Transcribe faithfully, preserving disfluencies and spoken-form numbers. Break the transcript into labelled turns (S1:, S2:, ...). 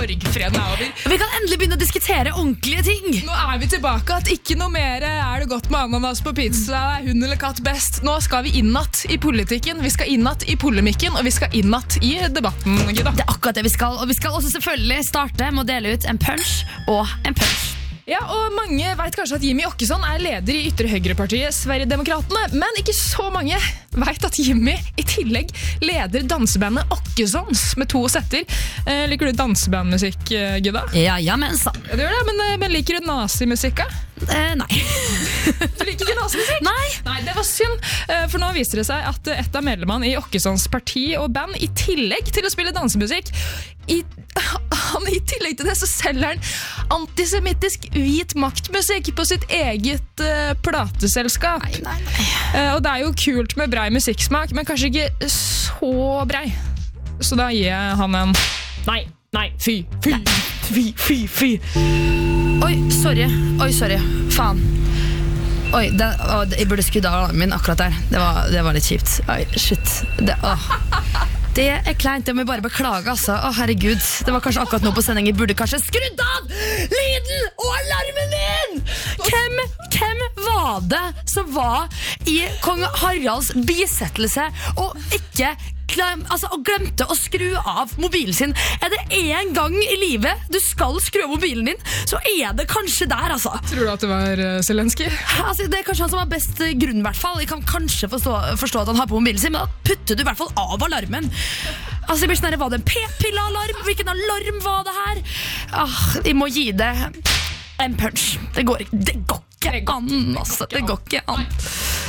S1: borgfreden er over.
S2: Vi kan endelig begynne å diskutere ordentlige ting.
S1: Nå er vi tilbake at ikke noe mer er det godt med ananas på pizza, hund eller katt best. Nå skal vi innatt i politikken, vi skal innatt i polemikken, og vi skal innatt i debatten, Gida.
S2: Det er akkurat det vi skal, og vi skal også selvfølgelig starte med å dele ut en punch og en punch.
S1: Ja, og mange vet kanskje at Jimmy Åkesson er leder i ytre høyrepartiet Sverigedemokraterne, men ikke så mange vet at Jimmy i tillegg leder dansebandet Åkessons med to setter. Eh, liker du dansebandmusikk, Gida?
S2: Ja, ja, men sant.
S1: Ja, du gjør det, men, men liker du nazimusikk?
S2: Eh, nei.
S1: Du liker ikke nazimusikk?
S2: Nei.
S1: Nei, det var synd, for nå viser det seg at et av medlemmene i Åkessons parti og band, i tillegg til å spille dansemusikk, i, han, i tillegg til det så selger han antisemittisk hvit maktmusikk på sitt eget uh, plateselskap.
S2: Nei, nei, nei.
S1: Uh, og det er jo kult med brei musikksmak, men kanskje ikke så brei. Så da gir jeg han en nei, nei, fy, fy, fy, fy, fy.
S2: Oi, sorry, oi, sorry, faen. Oi, det, å, jeg burde skrudd av alarmen min akkurat der. Det var, det var litt kjipt. Oi, shit. Det, det er kleint, det må jeg bare beklage, altså. Å, herregud. Det var kanskje akkurat nå på sending. Jeg burde kanskje skrudd av lyden og alarmen min! Hvem, hvem var det som var i kong Haralds bisettelse og ikke glem, altså, og glemte å skru av mobilen sin? Er det en gang i livet du skal skru av mobilen din, så er det kanskje der, altså.
S1: Tror du at det var uh, Zelensky?
S2: Altså, det er kanskje han som har best grunn, i hvert fall. Jeg kan kanskje forstå, forstå at han har på mobilen sin, men da putter du i hvert fall av alarmen. Altså, jeg blir sånn, var det en p-pille-alarm? Hvilken alarm var det her? Ah, jeg må gi det en punch. Det går ikke, det går ikke an, altså. Det går ikke an.